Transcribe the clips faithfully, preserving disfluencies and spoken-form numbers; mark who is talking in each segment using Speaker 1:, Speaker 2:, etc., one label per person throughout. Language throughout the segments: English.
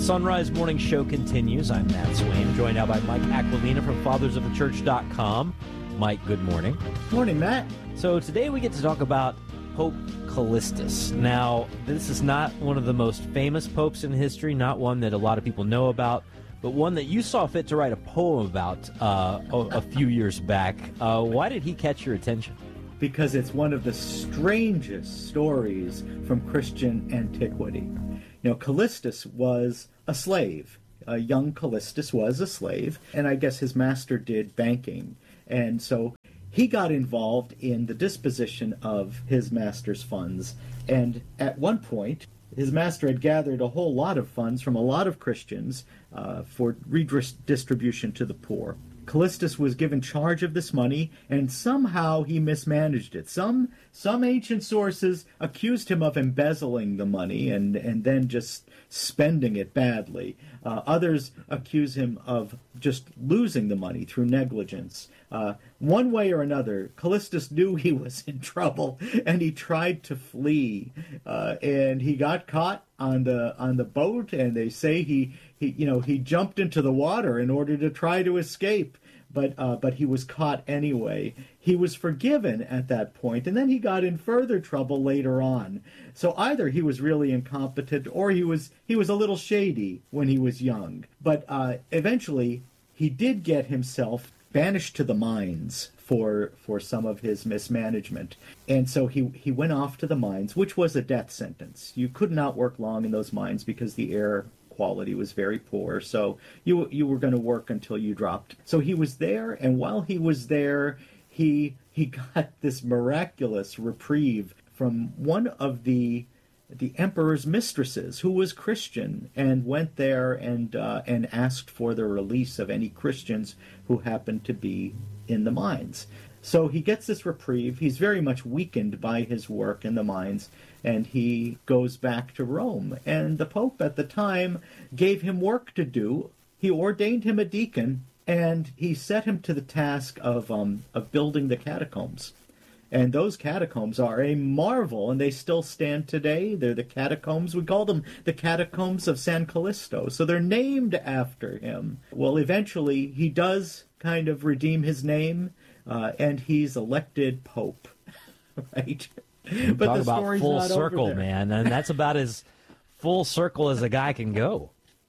Speaker 1: Sunrise Morning Show continues. I'm Matt Swain, joined now by Mike Aquilina from fathers of the church dot com. Mike, good morning.
Speaker 2: Morning, Matt.
Speaker 1: So today we get to talk about Pope Callistus. Now, this is not one of the most famous popes in history, not one that a lot of people know about, but one that you saw fit to write a poem about uh, a, a few years back. Uh, why did he catch your attention?
Speaker 2: Because it's one of the strangest stories from Christian antiquity. You know, Callistus was a slave. Uh, young Callistus was a slave, and I guess his master did banking. And so he got involved in the disposition of his master's funds. And at one point, his master had gathered a whole lot of funds from a lot of Christians uh, for redistribution to the poor. Callistus was given charge of this money, and somehow he mismanaged it. Some some ancient sources accused him of embezzling the money and, and then just spending it badly. Uh, others accuse him of just losing the money through negligence. Uh, one way or another, Callistus knew he was in trouble, and he tried to flee. Uh, and he got caught on the on the boat, and they say he, he you know he jumped into the water in order to try to escape. But uh, but he was caught anyway. He was forgiven at that point, and then he got in further trouble later on. So either he was really incompetent, or he was he was a little shady when he was young. But uh, eventually, he did get himself banished to the mines for for some of his mismanagement, and so he he went off to the mines, which was a death sentence. You could not work long in those mines because the air quality was very poor, so you you were going to work until you dropped. So he was there, and while he was there, he he got this miraculous reprieve from one of the the emperor's mistresses, who was Christian, and went there and uh, and asked for the release of any Christians who happened to be in the mines. So he gets this reprieve. He's very much weakened by his work in the mines, and he goes back to Rome. And the Pope at the time gave him work to do. He ordained him a deacon, and he set him to the task of um, of building the catacombs. And those catacombs are a marvel, and they still stand today. They're the catacombs. We call them the catacombs of San Callisto. So they're named after him. Well, eventually, he does kind of redeem his name, uh, and he's elected pope, right?
Speaker 1: But Talk the about story's full not circle, over there. Man, and that's about as full circle as a guy can go.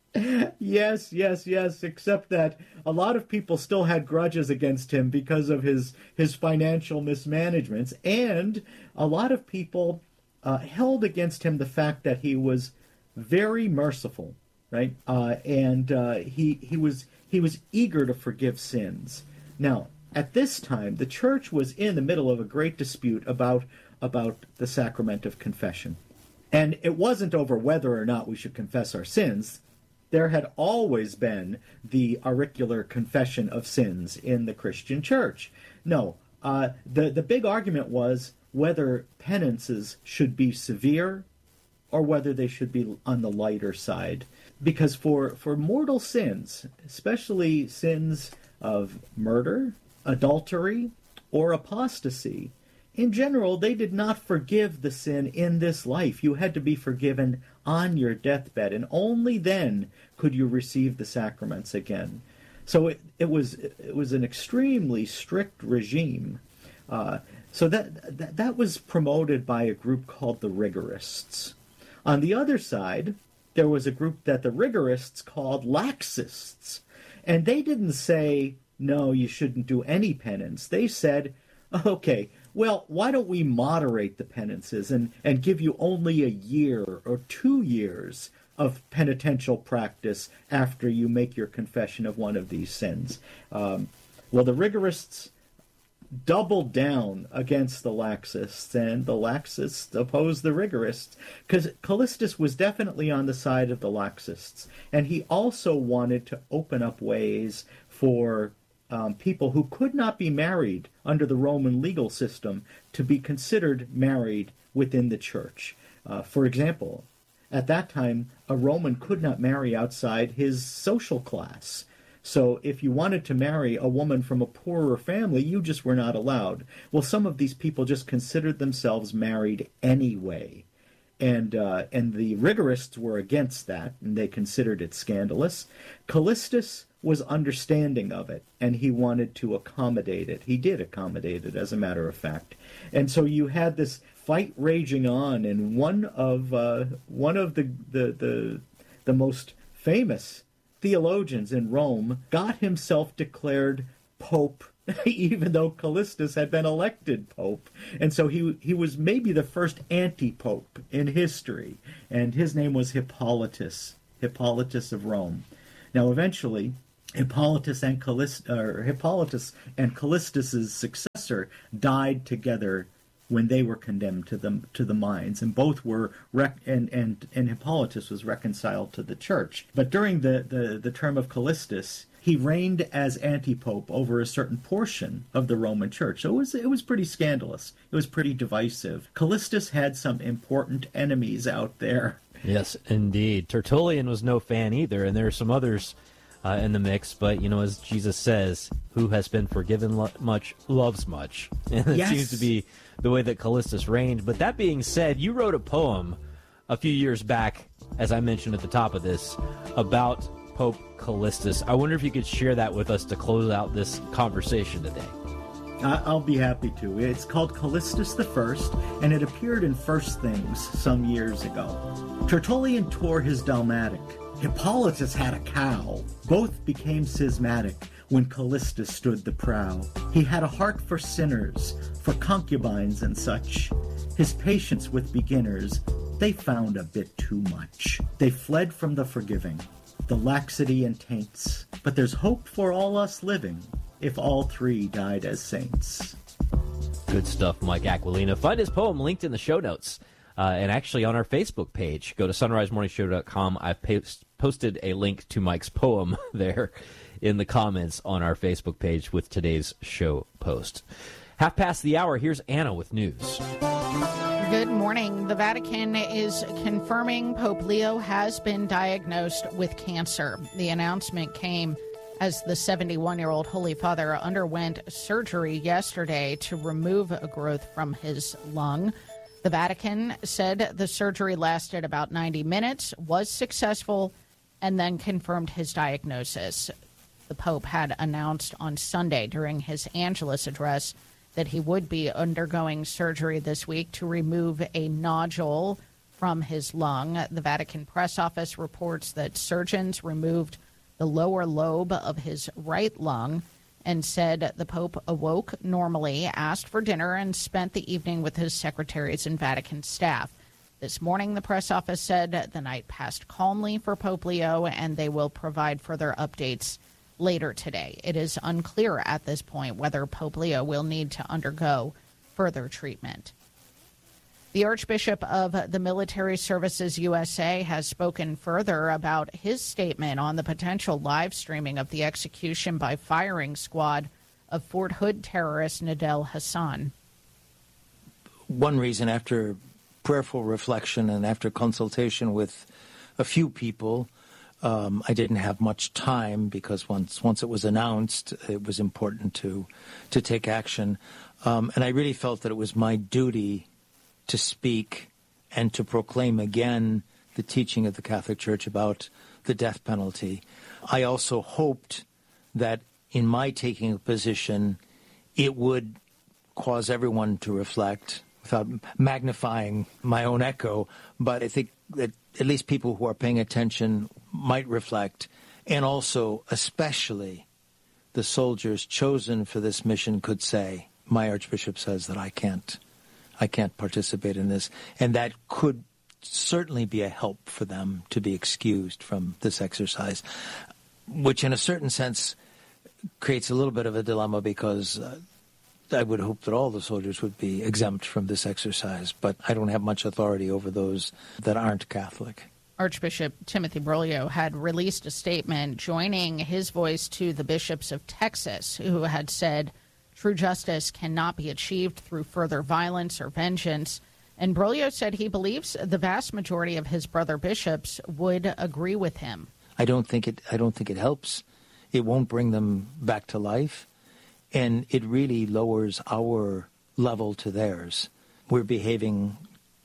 Speaker 2: Yes, yes, yes, except that a lot of people still had grudges against him because of his, his financial mismanagements, and a lot of people uh, held against him the fact that he was very merciful, right? Uh, and uh, he he was he was eager to forgive sins. Now, at this time, the church was in the middle of a great dispute about about the sacrament of confession, and it wasn't over whether or not we should confess our sins. There had always been the auricular confession of sins in the Christian church. No, uh, the, the big argument was whether penances should be severe or whether they should be on the lighter side. Because for, for mortal sins, especially sins of murder, adultery, or apostasy, in general, they did not forgive the sin in this life. You had to be forgiven on your deathbed, and only then could you receive the sacraments again. So it, it was it was an extremely strict regime. Uh, so that, that that was promoted by a group called the Rigorists. On the other side, there was a group that the Rigorists called Laxists, and they didn't say, no, you shouldn't do any penance. They said, okay, well, why don't we moderate the penances and, and give you only a year or two years of penitential practice after you make your confession of one of these sins? Um, well, the Rigorists doubled down against the Laxists, and the Laxists opposed the Rigorists, because Callistus was definitely on the side of the Laxists, and he also wanted to open up ways for Um, people who could not be married under the Roman legal system to be considered married within the church. Uh, for example, at that time, a Roman could not marry outside his social class. So if you wanted to marry a woman from a poorer family, you just were not allowed. Well, some of these people just considered themselves married anyway. And uh, and the rigorists were against that, and they considered it scandalous. Callistus was understanding of it, and he wanted to accommodate it. He did accommodate it, as a matter of fact. And so you had this fight raging on, and one of uh, one of the, the the the most famous theologians in Rome got himself declared pope, even though Callistus had been elected pope. And so he he was maybe the first anti-pope in history, and his name was Hippolytus, Hippolytus of Rome. Now, eventually, Hippolytus and Callist, or Hippolytus and Callistus's successor died together when they were condemned to the to the mines, and both were rec- and and and Hippolytus was reconciled to the church. But during the the, the term of Callistus, he reigned as anti-pope over a certain portion of the Roman Church. So it was it was pretty scandalous. It was pretty divisive. Callistus had some important enemies out there.
Speaker 1: Yes, indeed. Tertullian was no fan either, and there are some others uh, in the mix. But, you know, as Jesus says, who has been forgiven lo- much loves much. And it
Speaker 2: yes.
Speaker 1: seems to be the way that Callistus reigned. But that being said, you wrote a poem a few years back, as I mentioned at the top of this, about Pope Callistus. I wonder if you could share that with us to close out this conversation today.
Speaker 2: I'll be happy to. It's called Callistus the First, and it appeared in First Things some years ago. Tertullian tore his dalmatic. Hippolytus had a cow. Both became schismatic when Callistus stood the prow. He had a heart for sinners, for concubines and such. His patience with beginners, they found a bit too much. They fled from the forgiving, the laxity and taints. But there's hope for all us living, if all three died as saints.
Speaker 1: Good stuff, Mike Aquilina. Find his poem linked in the show notes, uh, and actually on our Facebook page. Go to sunrise morning show dot com. I've post- posted a link to Mike's poem there in the comments on our Facebook page with today's show post. Half past the hour, here's Anna with news.
Speaker 3: Good morning. The Vatican is confirming Pope Leo has been diagnosed with cancer. The announcement came as the seventy-one-year-old Holy Father underwent surgery yesterday to remove a growth from his lung. The Vatican said the surgery lasted about ninety minutes, was successful, and then confirmed his diagnosis. The Pope had announced on Sunday during his Angelus address that he would be undergoing surgery this week to remove a nodule from his lung. The Vatican press office reports that surgeons removed the lower lobe of his right lung and said the Pope awoke normally, asked for dinner, and spent the evening with his secretaries and Vatican staff. This morning, the press office said the night passed calmly for Pope Leo, and they will provide further updates later today. It is unclear at this point whether Pope Leo will need to undergo further treatment. The Archbishop of the Military Services U S A has spoken further about his statement on the potential live streaming of the execution by firing squad of Fort Hood terrorist Nadel Hassan.
Speaker 4: One reason, after prayerful reflection and after consultation with a few people, um, I didn't have much time because once once it was announced, it was important to to take action. Um, and I really felt that it was my duty to speak and to proclaim again the teaching of the Catholic Church about the death penalty. I also hoped that in my taking a position, it would cause everyone to reflect without magnifying my own echo. But I think that at least people who are paying attention might reflect, and also especially the soldiers chosen for this mission could say, my Archbishop says that I can't I can't participate in this, and that could certainly be a help for them to be excused from this exercise, which in a certain sense creates a little bit of a dilemma because uh, I would hope that all the soldiers would be exempt from this exercise, but I don't have much authority over those that aren't Catholic.
Speaker 3: Archbishop Timothy Broglio had released a statement joining his voice to the bishops of Texas, who had said true justice cannot be achieved through further violence or vengeance. And Broglio said he believes the vast majority of his brother bishops would agree with him.
Speaker 4: I don't think it I don't think it helps. It won't bring them back to life, and it really lowers our level to theirs. We're behaving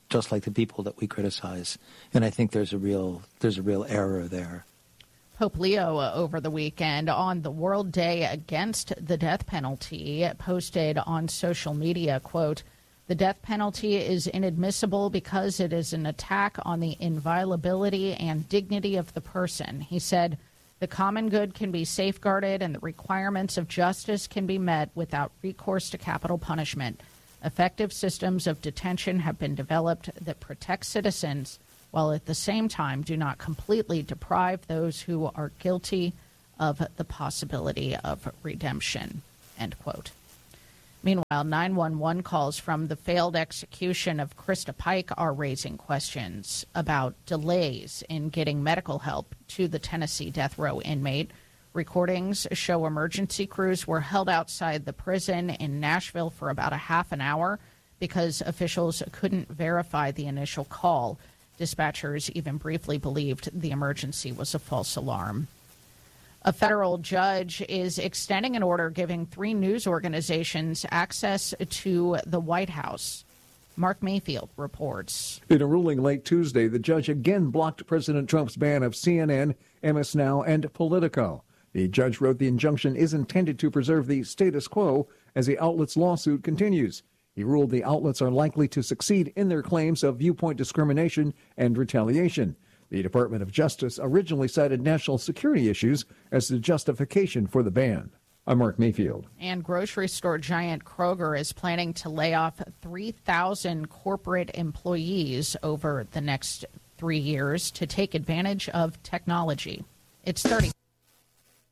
Speaker 4: just like the people that we criticize. And I think there's a real there's a real error there.
Speaker 3: Pope Leo uh, over the weekend on the World Day Against the Death Penalty posted on social media, quote, "The death penalty is inadmissible because it is an attack on the inviolability and dignity of the person." He said, "The common good can be safeguarded and the requirements of justice can be met without recourse to capital punishment. Effective systems of detention have been developed that protect citizens while at the same time do not completely deprive those who are guilty of the possibility of redemption," end quote. Meanwhile, nine one one calls from the failed execution of Krista Pike are raising questions about delays in getting medical help to the Tennessee death row inmate. Recordings show emergency crews were held outside the prison in Nashville for about a half an hour because officials couldn't verify the initial call. Dispatchers even briefly believed the emergency was a false alarm. A federal judge is extending an order giving three news organizations access to the White House. Mark Mayfield reports.
Speaker 5: In a ruling late Tuesday, the judge again blocked President Trump's ban of C N N, M S Now, and Politico. The judge wrote the injunction is intended to preserve the status quo as the outlet's lawsuit continues. He ruled the outlets are likely to succeed in their claims of viewpoint discrimination and retaliation. The Department of Justice originally cited national security issues as the justification for the ban. I'm Mark Mayfield.
Speaker 3: And grocery store giant Kroger is planning to lay off three thousand corporate employees over the next three years to take advantage of technology. It's thirty.